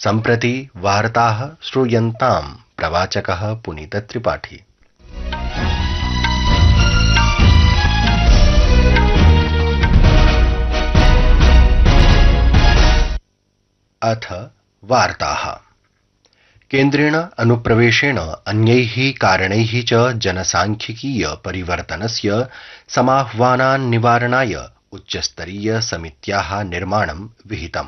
सम्प्रति वार्ताः श्रूयन्ताम् प्रवाचकः पुनीत त्रिपाठी। अथ वार्ताः। केन्द्रेण अनुप्रवेशेण अन्यैः कारणैः च जनसांख्यिकीय परिवर्तनस्य समाह्वानान्निवारणाय उच्चस्तरीय समित्याः निर्माणं विहितम्।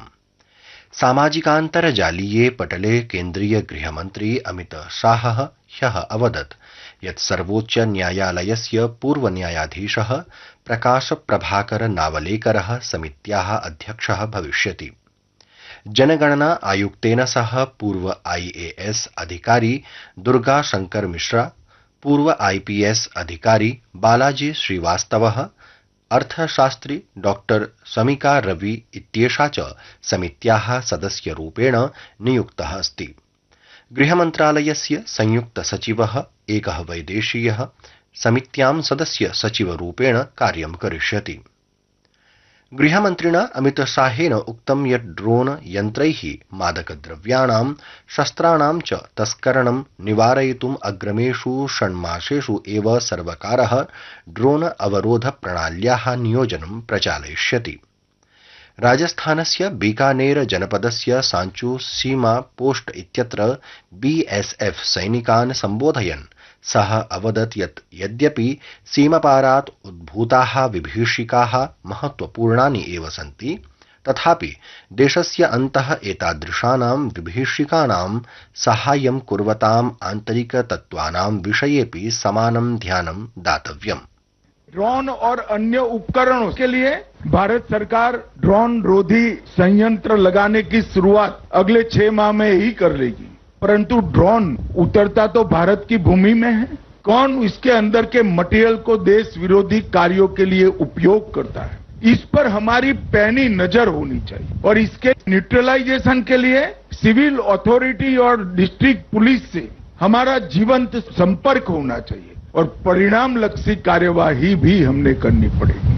सामाजिकान्तर्जालीये पटले केन्द्रीय गृहमन्त्री अमित शाहः ह्यः अवदत् यत् सर्वोच्च न्यायालयस्य पूर्वन्यायाधीशः प्रकाश प्रभाकर नावलेकरः समित्याः अध्यक्षः भविष्यति। जनगणना आयुक्तेन सह पूर्व IAS अधिकारी दुर्गा शंकर मिश्रा, पूर्व IPS अधिकारी बालाजी श्रीवास्तवः, अर्थशास्त्री डॉक्टर समिका रवि इत्येषा च समित्याः सदस्यरूपेण नियुक्तः अस्ति। गृहमन्त्रालयस्य संयुक्त सचिवः एकः वैदेशीयः समित्यां सदस्य सचिवरूपेण कार्यं करिष्यति। गृहमन्त्रिणा अमित शाहेन उक्तं यत् ड्रोन यन्त्रैः मादकद्रव्याणां शस्त्राणां च तस्करणं निवारयितुम् अग्रिमेषु षण्मासेषु एव सर्वकारः ड्रोन अवरोध प्रणाल्याः नियोजनं प्रचालयिष्यति। राजस्थानस्य बीकानेर जनपदस्य सांचू सीमा पोस्ट इत्यत्र BSF सैनिकान् सम्बोधयन् सः अवदत् यत् यद्यपि सीमापारात् उद्भूताः विभीषिकाः महत्वपूर्णानि एव सन्ति, तथापि देशस्य अन्तः एतादृशानां विभीषिकानां साहाय्यं कुर्वताम् आन्तरिकतत्त्वानां विषयेपि समानं ध्यानं दातव्यम्। ड्रोन और अन्य उपकरणों के लिए भारत सरकार ड्रोन रोधी संयंत्र लगाने की शुरुआत अगले 6 माह में ही कर लेगी। परंतु ड्रोन उतरता तो भारत की भूमि में है। कौन इसके अंदर के मटेरियल को देश विरोधी कार्यों के लिए उपयोग करता है, इस पर हमारी पैनी नजर होनी चाहिए और इसके न्यूट्रलाइजेशन के लिए सिविल अथॉरिटी और डिस्ट्रिक्ट पुलिस से हमारा जीवंत संपर्क होना चाहिए और परिणाम लक्षी कार्यवाही भी हमने करनी पड़ेगी।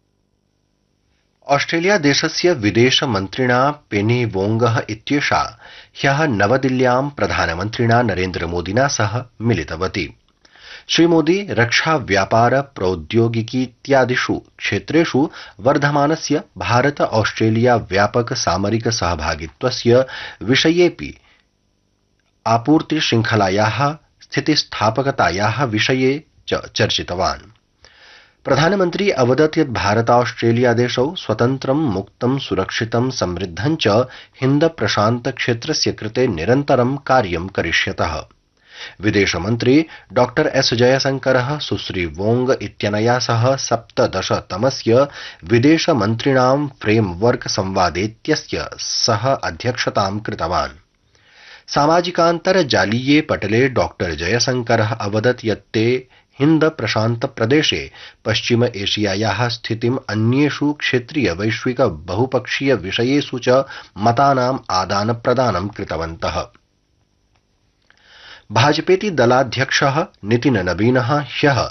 ऑस्ट्रेलिया देशस्य विदेश मन्त्रिणा पेनी वोंगः इत्येषा ह्यः नवदिल्ल्यां प्रधानमन्त्रिणा नरेन्द्र मोदिना सह मिलितवती। श्रीमोदी रक्षा व्यापार प्रौद्योगिकीत्यादिषु क्षेत्रेषु वर्धमानस्य भारत ऑस्ट्रेलिया व्यापक सामरिक सहभागित्वस्य विषयेऽपि आपूर्ति श्रृंखलायाः स्थितिस्थापकतायाः विषये च चर्चितवान्। प्रधानमन्त्री अवदत् यत् भारत ऑस्ट्रेलिया देशौ स्वतन्त्रं मुक्तं सुरक्षितं समृद्धं च हिन्द प्रशान्त क्षेत्रस्य कृते निरन्तरं कार्यं करिष्यतः। विदेशमन्त्री डॉक्टर S जयशंकरः सुश्री वोंग इत्यनया सह 17तमस्य विदेशमन्त्रिणां फ्रेमवर्क संवादेत्यस्य सह अध्यक्षतां कृतवान्। सामाजिकान्तर्जालीये पटले डॉक्टर जयशंकरः अवदत् यत् ते हिन्द प्रशान्त प्रदेशे पश्चिम एशियायाः स्थितिम् अन्येषु क्षेत्रीय वैश्विक बहुपक्षीय विषयेषु च मतानाम् आदान प्रदानं कृतवन्तः। भाजपेति दलाध्यक्षः नितिन नवीनः ह्यः